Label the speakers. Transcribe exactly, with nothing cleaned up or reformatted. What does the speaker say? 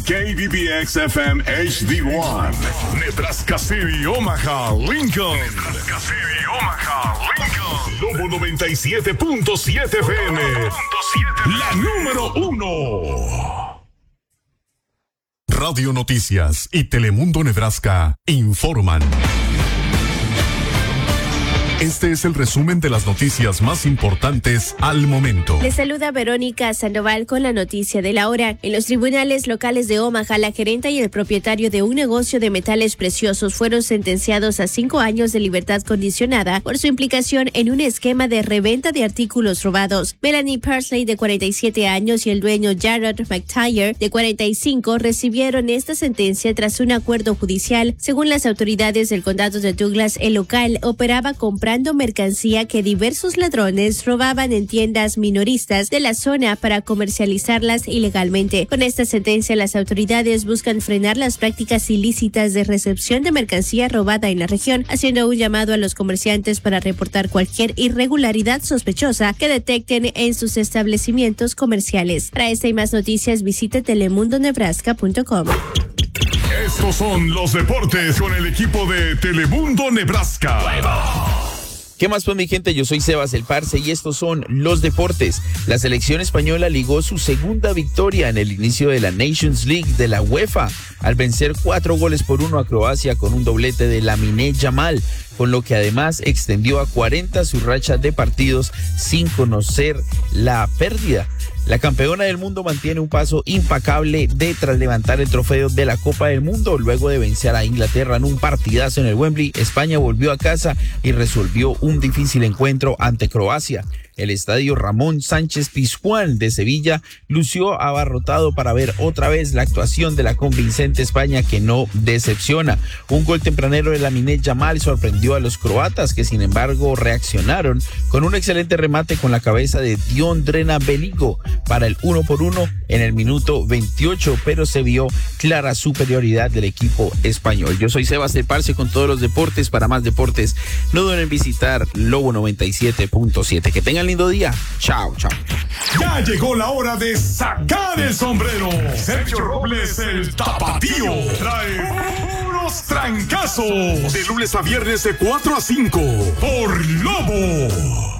Speaker 1: K B B X F M H D uno, Nebraska City, Omaha, Lincoln. Nebraska City, Omaha, Lincoln. Lobo noventa y siete punto siete F M. La número uno. Radio Noticias y Telemundo Nebraska informan. Este es el resumen de las noticias más importantes al momento.
Speaker 2: Les saluda Verónica Sandoval con la noticia de la hora. En los tribunales locales de Omaha, la gerenta y el propietario de un negocio de metales preciosos fueron sentenciados a cinco años de libertad condicionada por su implicación en un esquema de reventa de artículos robados. Melanie Parsley, de cuarenta y siete años, y el dueño Jared McTire, de cuarenta y cinco, recibieron esta sentencia tras un acuerdo judicial. Según las autoridades del condado de Douglas, el local operaba comprando mercancía que diversos ladrones robaban en tiendas minoristas de la zona para comercializarlas ilegalmente. Con esta sentencia, las autoridades buscan frenar las prácticas ilícitas de recepción de mercancía robada en la región, haciendo un llamado a los comerciantes para reportar cualquier irregularidad sospechosa que detecten en sus establecimientos comerciales. Para esta y más noticias, visite telemundo nebraska punto com.
Speaker 1: Estos son los deportes con el equipo de Telemundo Nebraska.
Speaker 3: ¿Qué más pues, mi gente? Yo soy Sebas el Parce y estos son los deportes. La selección española ligó su segunda victoria en el inicio de la Nations League de la UEFA al vencer cuatro goles por uno a Croacia con un doblete de Lamine Yamal, con lo que además extendió a cuarenta su racha de partidos sin conocer la pérdida. La campeona del mundo mantiene un paso impecable de tras levantar el trofeo de la Copa del Mundo. Luego de vencer a Inglaterra en un partidazo en el Wembley, España volvió a casa y resolvió un difícil encuentro ante Croacia. El estadio Ramón Sánchez Pizjuán de Sevilla lució abarrotado para ver otra vez la actuación de la convincente España, que no decepciona. Un gol tempranero de Lamine Yamal sorprendió a los croatas, que sin embargo reaccionaron con un excelente remate con la cabeza de Dion Drena Beligo para el uno por uno en el minuto veintiocho, pero se vio clara superioridad del equipo español. Yo soy Sebas de Parce con todos los deportes. Para más deportes, no duden en visitar Lobo noventa y siete punto siete. Que tengan lindo día. Chao, chao.
Speaker 1: Ya llegó la hora de sacar el sombrero. Sergio Robles, el tapatío, trae unos trancazos de lunes a viernes de cuatro a cinco por Lobo.